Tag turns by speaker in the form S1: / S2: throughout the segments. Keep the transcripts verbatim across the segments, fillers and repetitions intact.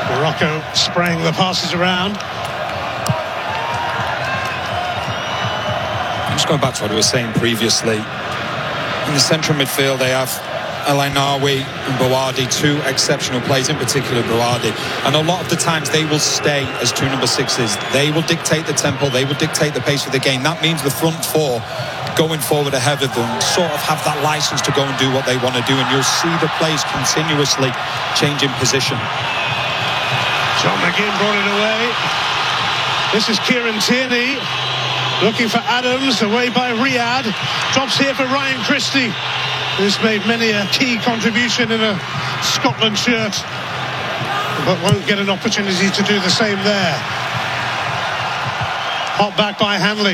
S1: Morocco spraying the passes around.
S2: Just going back to what I was saying previously, in the central midfield they have El Ainaoui and Bouhaddi, two exceptional players, in particular Bouhaddi, and a lot of the times they will stay as two number sixes. They will dictate the tempo, they will dictate the pace of the game. That means the front four going forward ahead of them sort of have that license to go and do what they want to do, and you'll see the players continuously changing position.
S1: John McGinn brought it away. This is Kieran Tierney looking for Adams, away by Riyad. Drops here for Ryan Christie, who's made many a key contribution in a Scotland shirt, but won't get an opportunity to do the same there. Hot back by Hanley.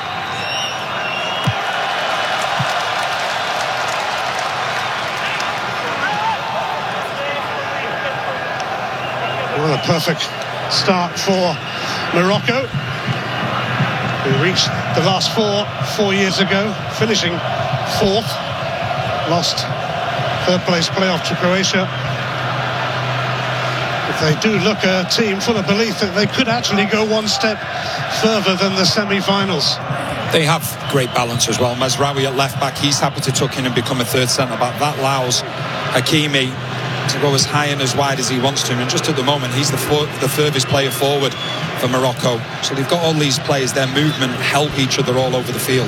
S1: Well, a perfect start for Morocco, who reached the last four four years ago, finishing fourth. Lost third place playoff to Croatia. But they do look a team full of belief that they could actually go one step further than the semi-finals.
S2: They have great balance as well. Mazraoui at left back, he's happy to tuck in and become a third centre back. That allows Hakimi to go as high and as wide as he wants to, and just at the moment he's the, for, the furthest player forward for Morocco. So they've got all these players, their movement help each other all over the field.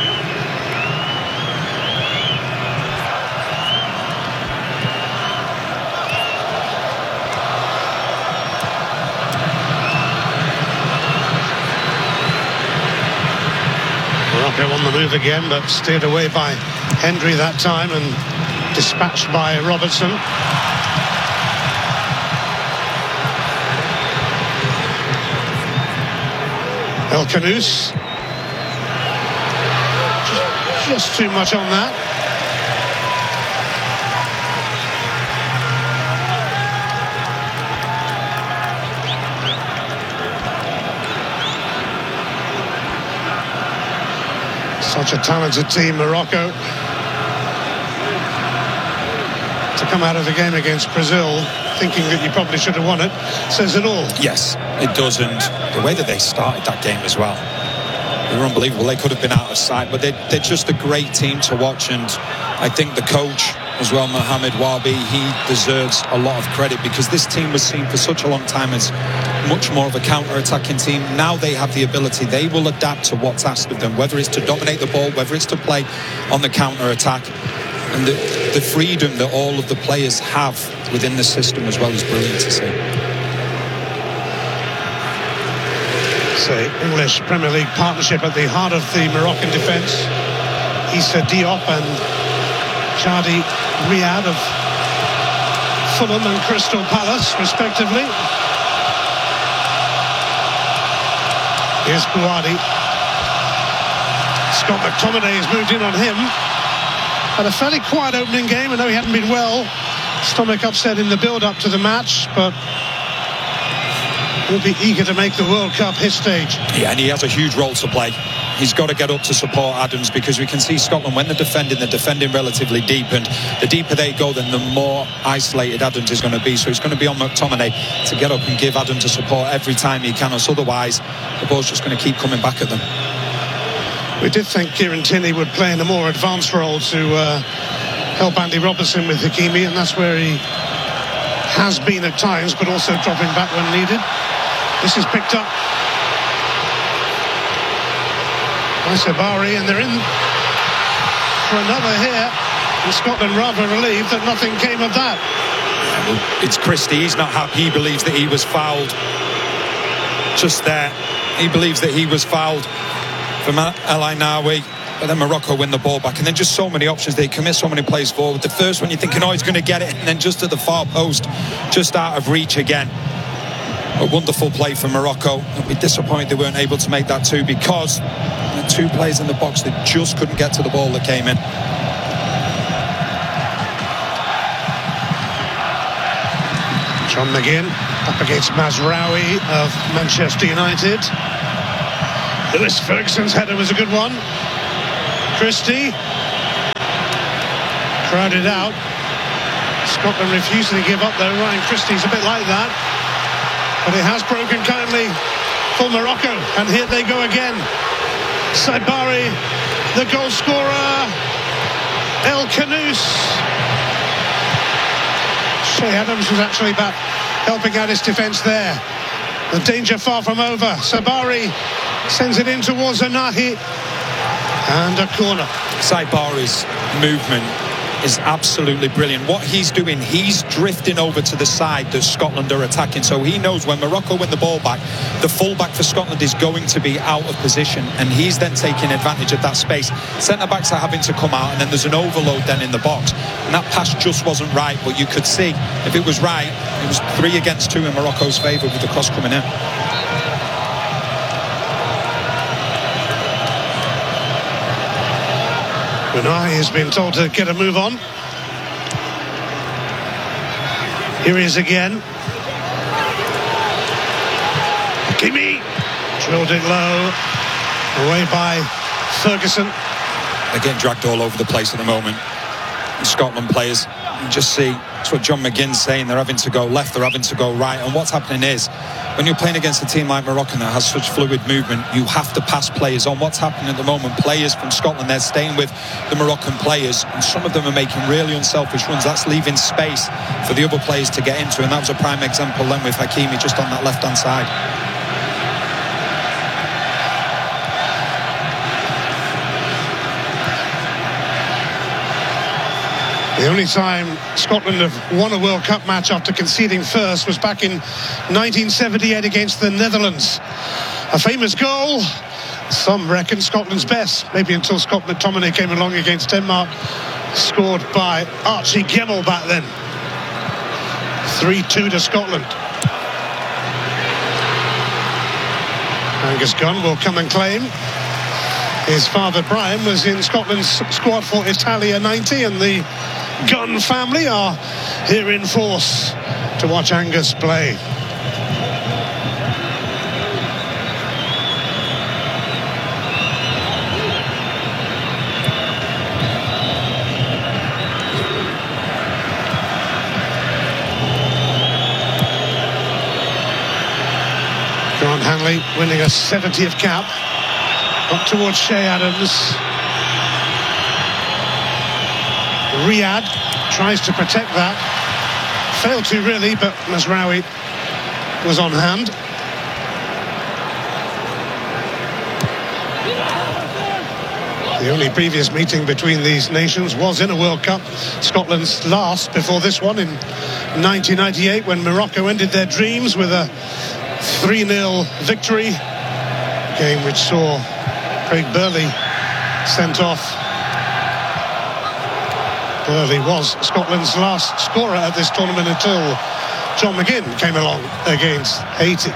S1: Morocco on the move again, but steered away by Hendry that time and dispatched by Robertson. El Khanous. Just, just too much on that. Such a talented team, Morocco. To come out of the game against Brazil thinking that you probably should have won it says it all.
S2: Yes, it does, and the way that they started that game as well, they were unbelievable. They could have been out of sight, but they, they're just a great team to watch, and I think the coach as well, Mohamed Wabi, he deserves a lot of credit, because this team was seen for such a long time as much more of a counter-attacking team. Now they have the ability, they will adapt to what's asked of them, whether it's to dominate the ball, whether it's to play on the counter-attack. And the, the freedom that all of the players have within the system as well is brilliant to see.
S1: So English Premier League partnership at the heart of the Moroccan defence. Issa Diop and Chadi Riyad of Fulham and Crystal Palace, respectively. Here's Bouhaddi. Scott McTominay has moved in on him. Had a fairly quiet opening game. I know he hadn't been well. Stomach upset in the build-up to the match, but he'll be eager to make the World Cup his stage.
S2: Yeah, and he has a huge role to play. He's got to get up to support Adams, because we can see Scotland, when they're defending, they're defending relatively deep, and the deeper they go, then the more isolated Adams is going to be. So it's going to be on McTominay to get up and give Adams a support every time he can, or otherwise the ball's just going to keep coming back at them.
S1: We did think Kieran Tierney would play in a more advanced role to uh, help Andy Robertson with Hakimi, and that's where he has been at times, but also dropping back when needed. This is picked up by Sabari, and they're in for another here. And Scotland rather relieved that nothing came of that.
S2: It's Christie, he's not happy. He believes that he was fouled just there. He believes that he was fouled from El Ainaoui, but then Morocco win the ball back, and then just so many options. They commit so many plays forward. The first one you're thinking, oh, he's going to get it, and then just at the far post, just out of reach again. A wonderful play from Morocco. I'll be disappointed they weren't able to make that two, because the two players in the box that just couldn't get to the ball that came in.
S1: John McGinn up against Mazraoui of Manchester United. Lewis Ferguson's header was a good one. Christie crowded out. Scotland refusing to give up though. Ryan Christie's a bit like that. but it has broken kindly for Morocco, and here they go again. Saibari, the goal scorer. El Khanous. Che Adams was actually back helping out his defence there. The danger far from over. Saibari sends it in towards Anahi, and a corner.
S2: Saibari's movement is absolutely brilliant. What he's doing, he's drifting over to the side that Scotland are attacking, so he knows when Morocco win the ball back, the full-back for Scotland is going to be out of position, and he's then taking advantage of that space. Centre-backs are having to come out, and then there's an overload then in the box, and that pass just wasn't right, but you could see if it was right, it was three against two in Morocco's favour with the cross coming in.
S1: Unai has been told to get a move on. Here he is again. Hakimi drilled it low, away by Ferguson.
S2: They're getting dragged all over the place at the moment. The Scotland players, you just see, that's what John McGinn's saying, they're having to go left, they're having to go right, and what's happening is, when you're playing against a team like Morocco that has such fluid movement, you have to pass players on. What's happening at the moment, players from Scotland, they're staying with the Moroccan players, and some of them are making really unselfish runs. That's leaving space for the other players to get into, and that was a prime example then with Hakimi just on that left-hand side.
S1: The only time Scotland have won a World Cup match after conceding first was back in nineteen seventy-eight against the Netherlands. A famous goal, some reckon Scotland's best, maybe until Scott McTominay came along against Denmark, scored by Archie Gemmill back then. three two to Scotland. Angus Gunn will come and claim. His father Brian was in Scotland's squad for Italia ninety, and the Gunn family are here in force to watch Angus play. Grant Hanley winning a seventieth cap. Up towards Che Adams. Riyad tries to protect that. Failed to really, but Mazraoui was on hand. The only previous meeting between these nations was in a World Cup. Scotland's last before this one in nineteen ninety-eight, when Morocco ended their dreams with a three nil victory. A game which saw Craig Burley sent off. Burley was Scotland's last scorer at this tournament until John McGinn came along against Haiti.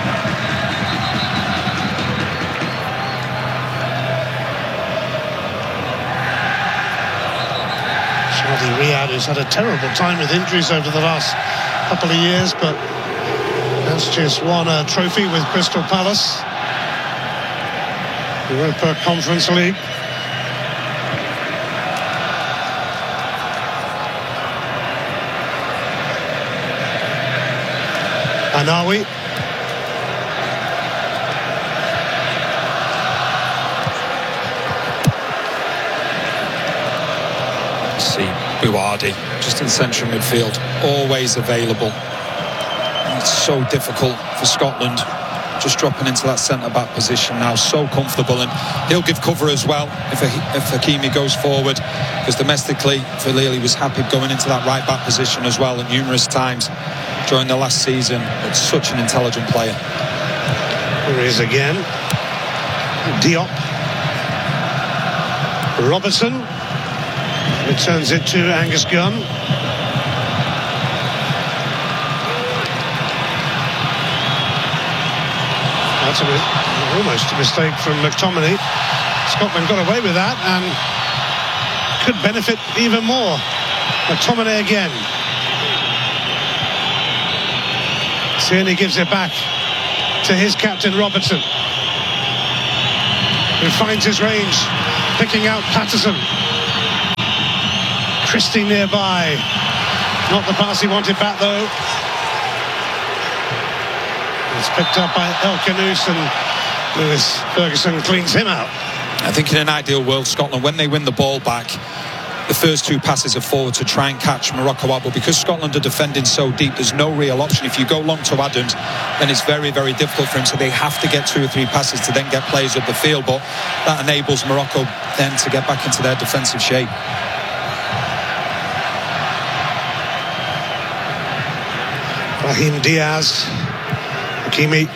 S1: Shadi Riyad has had a terrible time with injuries over the last couple of years, but has just won a trophy with Crystal Palace. Europa Conference League. Anawi.
S2: See Buardi just in central midfield, always available. And it's so difficult for Scotland, just dropping into that centre-back position now, so comfortable, and he'll give cover as well if, if Hakimi goes forward, because domestically Fillili was happy going into that right-back position as well at numerous times during the last season. It's such an intelligent player.
S1: Here he is again. Diop. Robertson returns it to Angus Gunn. That's a, almost a mistake from McTominay. Scotland got away with that and could benefit even more. McTominay again. Tierney gives it back to his captain Robertson, who finds his range, picking out Patterson. Christie nearby. Not the pass he wanted back though. It's picked up by El Khanous, and Lewis Ferguson cleans him out.
S2: I think in an ideal world, Scotland, when they win the ball back, the first two passes are forward to try and catch Morocco out, but because Scotland are defending so deep, there's no real option. If you go long to Adams, then it's very, very difficult for him, so they have to get two or three passes to then get players up the field, but that enables Morocco then to get back into their defensive shape.
S1: Brahim Diaz, Hakimi.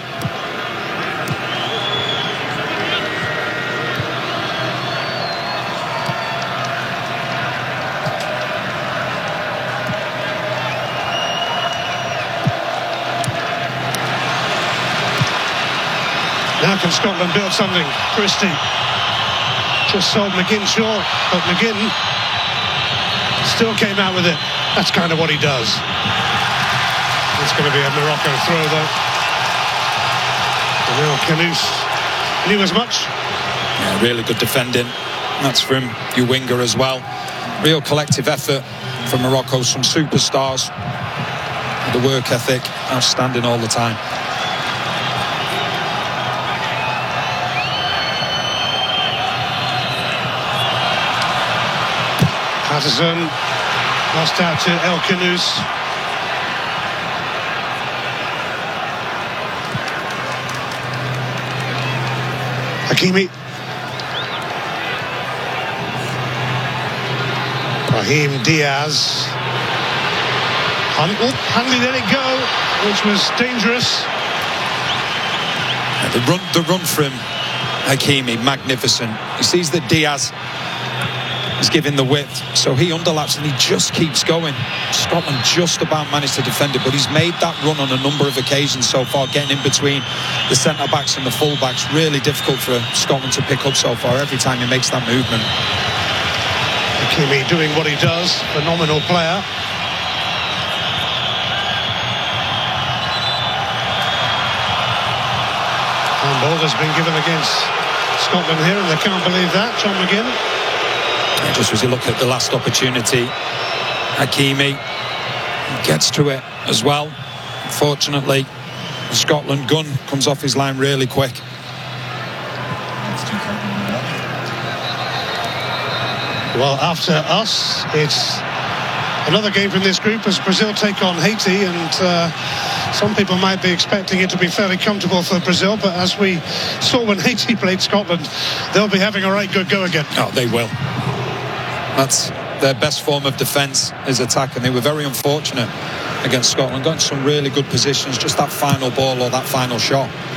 S1: Now can Scotland build something? Christie just sold McGinn short, but McGinn still came out with it. That's kind of what he does. It's going to be a Morocco throw, though. And now Khanous knew as much.
S2: Yeah, really good defending. That's from your winger as well. Real collective effort from Morocco. Some superstars. The work ethic, outstanding all the time.
S1: Patterson lost out to El Khanous. Hakimi. Brahim Diaz. Hunt, oh, Hanley let it go, which was dangerous.
S2: Yeah, the run, the run from Hakimi, magnificent. He sees that Diaz is giving the width, so he underlaps and he just keeps going. Scotland just about managed to defend it, but he's made that run on a number of occasions so far, getting in between the centre-backs and the full-backs. Really difficult for Scotland to pick up so far every time he makes that movement.
S1: Hakimi doing what he does, phenomenal player. Handball has been given against Scotland here, and they can't believe that. John McGinn.
S2: Yeah, just as you look at the last opportunity, Hakimi gets to it as well. Unfortunately, the Scotland gun comes off his line really quick.
S1: Well, after us, it's another game from this group as Brazil take on Haiti, and uh, some people might be expecting it to be fairly comfortable for Brazil, but as we saw when Haiti played Scotland, they'll be having a right good go again.
S2: Oh, they will. That's their best form of defence, is attack, and they were very unfortunate against Scotland. Got in some really good positions, just that final ball or that final shot.